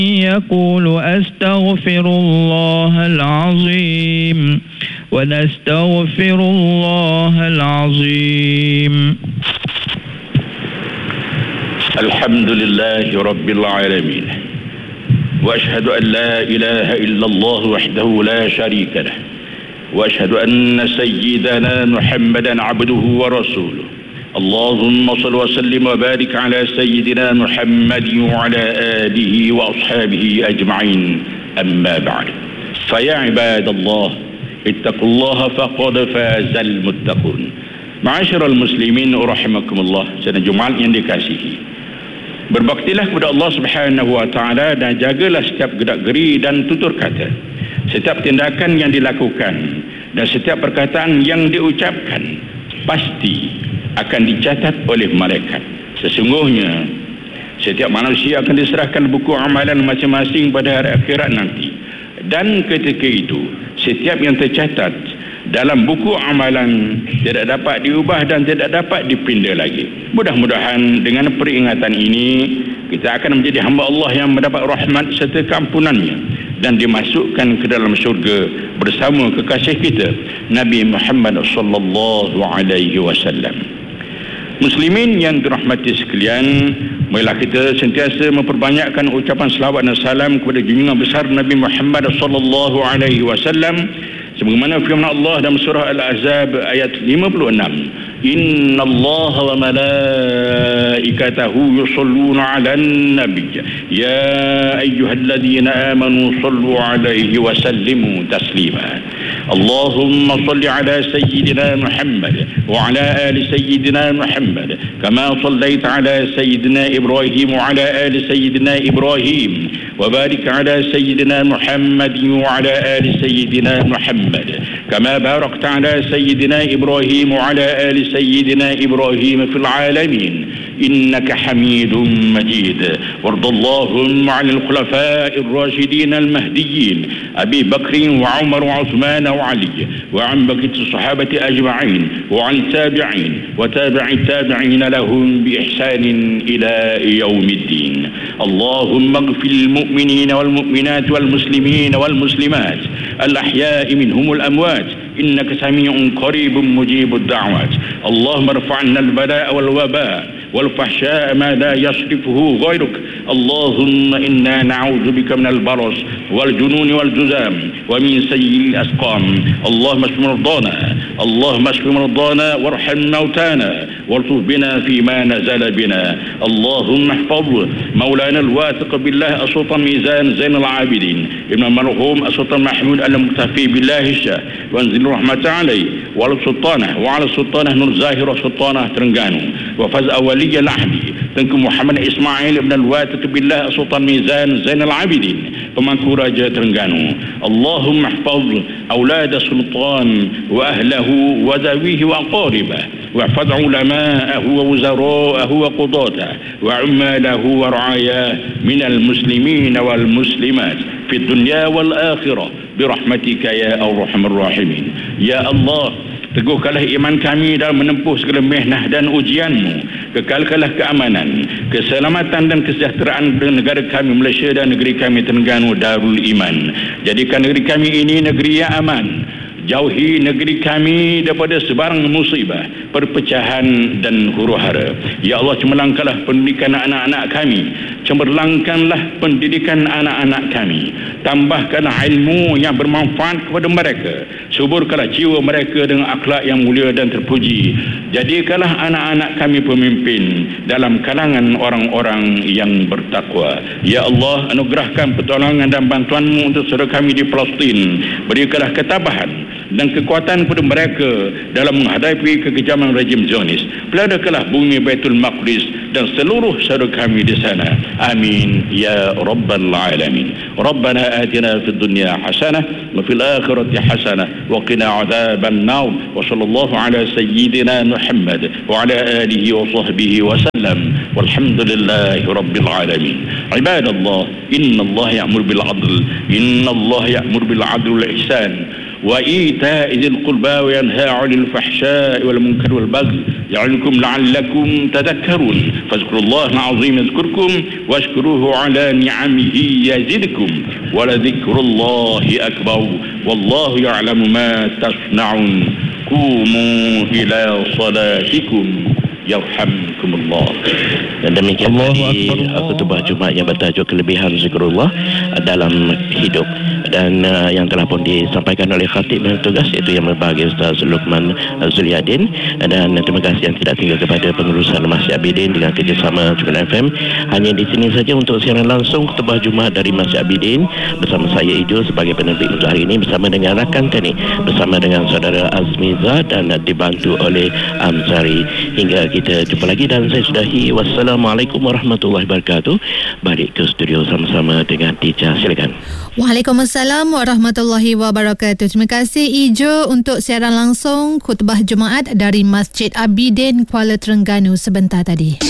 يقول أستغفر الله العظيم ونستغفر الله العظيم. الحمد لله رب العالمين، وأشهد أن لا إله إلا الله وحده لا شريك له، وأشهد أن سيدنا محمدا عبده ورسوله. اللهم صل وسلم وبارك على سيدنا محمد وعلى آله وأصحابه أجمعين. أما بعد، فيا عباد الله اتقوا الله فقد فاز المتقون. Ma'asyiral muslimin rahimakumullah, saudara Jumaat yang dikasihi, berbaktilah kepada Allah Subhanahu wa taala dan jagalah setiap gerak-geri dan tutur kata, setiap tindakan yang dilakukan dan setiap perkataan yang diucapkan pasti akan dicatat oleh malaikat. Sesungguhnya setiap manusia akan diserahkan buku amalan masing-masing pada hari akhirat nanti, dan ketika itu setiap yang tercatat dalam buku amalan tidak dapat diubah dan tidak dapat dipindah lagi. Mudah-mudahan dengan peringatan ini kita akan menjadi hamba Allah yang mendapat rahmat serta keampunannya dan dimasukkan ke dalam syurga bersama kekasih kita Nabi Muhammad sallallahu alaihi wasallam. Muslimin yang dirahmati sekalian, marilah kita sentiasa memperbanyakkan ucapan selawat dan salam kepada junjungan besar Nabi Muhammad sallallahu alaihi wasallam, sebagaimana firman Allah dalam surah Al-Ahzab ayat 56, innallaha wa malaikatahu yusalluna 'alan nabiy ya ayyuhalladzina amanu sallu 'alaihi wa sallimu taslima. Allahumma salli 'ala sayyidina Muhammad wa 'ala ali sayyidina Muhammad kama sallaita 'ala sayyidina Ibrahim wa 'ala ali sayyidina Ibrahim wa barik 'ala sayyidina Muhammad wa 'ala ali sayyidina Muhammad kama barakta 'ala sayyidina Ibrahim wa 'ala ali سيدنا إبراهيم في العالمين إنك حميد مجيد. وارض اللهم عن الخلفاء الراشدين المهديين أبي بكر وعمر وعثمان وعلي وعن بقية الصحابة أجمعين وعن التابعين وتابع التابعين لهم بإحسان إلى يوم الدين. اللهم اغفر للمؤمنين والمؤمنات والمسلمين والمسلمات الأحياء منهم الأموات إنك سميع قريب مجيب الدعوات. اللهم ارفع عنا البلاء والوباء والفحشاء ما لا يصرفه غيرك. اللهم إنا نعوذ بك من البرص والجنون والجذام ومن سيء الأسقام. اللهم اشف مرضانا، اللهم اشف مرضانا وارحم موتانا والطف بنا فيما نزل بنا. اللهم احفظ مولانا الواثق بالله السلطان ميزان زين العابدين ابن المرحوم السلطان محمود المكتفي بالله الشاه، وانزل رحمة عليه وعلى سلطانه وعلى سلطانه نور زاهر وسلطانه ترنغانو وفز ولي العهد تنكم محمد إسماعيل ابن الواثق بالله السلطان ميزان زين العابدين pemangku Raja Terengganu. Allahumma ihfaz أولاد السلطان وأهله وذويه وأقاربه واحفظ علماءه ووزراءه وقضاته وعماله ورعاياه من المسلمين والمسلمات في الدنيا والآخرة برحمتك يا أرحم الراحمين. يا الله، teguhkanlah iman kami dalam menempuh segala mihnah dan ujianmu. Kekalkanlah keamanan, keselamatan dan kesejahteraan negara kami Malaysia dan negeri kami Terengganu Darul Iman. Jadikan negeri kami ini negeri yang aman. Jauhi negeri kami daripada sebarang musibah, perpecahan dan huru-hara. Ya Allah, cemerlangkanlah pendidikan anak-anak kami, cemerlangkanlah pendidikan anak-anak kami, tambahkanlah ilmu yang bermanfaat kepada mereka, suburkanlah jiwa mereka dengan akhlak yang mulia dan terpuji. Jadikanlah anak-anak kami pemimpin dalam kalangan orang-orang yang bertakwa. Ya Allah, anugerahkan pertolongan dan bantuan-Mu untuk saudara kami di Palestin. Berikanlah ketabahan dan kekuatan kepada mereka dalam menghadapi kekejaman rejim Zionis. Peladakanlah bumi Baitul Maqdis dan seluruh saudara kami di sana. Amin ya rabbal alamin. Rabbana atina fid dunya hasanah wa fil akhirati hasanah wa qina adzaban nar. Wa sallallahu ala sayyidina Muhammad wa ala alihi wa sahbihi wa sallam. Walhamdulillahi rabbil alamin. Ibadallah, innallaha ya'muru bil 'adl, innallaha ya'muru bil 'adli wal ihsan وإيتاء ذي القربى وينهى عن الفحشاء والمنكر والبغي يعظكم لعلكم تذكرون فاذكروا الله العظيم يذكركم واشكروه على نعمه يزدكم ولذكر الله أكبر والله يعلم ما تصنعون قوموا إلى صلاتكم yarhamkumullah. Dan demikian tadi khutbah Jumaat yang bertajuk kelebihan zikrullah dalam hidup, dan yang telah pun disampaikan oleh khatib yang tugas, iaitu yang berbahagia Ustaz Luqman Zuliadin. Dan terima kasih yang tidak tinggal kepada pengurusan Masjid Abidin dengan kerjasama Jumaat FM. Hanya di sini saja untuk siaran langsung khutbah Jumaat dari Masjid Abidin bersama saya Ijo sebagai penerbit untuk hari ini, bersama dengan rakan teknik, bersama dengan saudara Azmiza, dan dibantu oleh Amzari. Hingga kita jumpa lagi, dan saya sudahi. Wassalamualaikum warahmatullahi wabarakatuh. Balik ke studio sama-sama dengan Tica. Silakan. Waalaikumsalam warahmatullahi wabarakatuh. Terima kasih Ijo untuk siaran langsung khutbah Jumaat dari Masjid Abidin Kuala Terengganu sebentar tadi.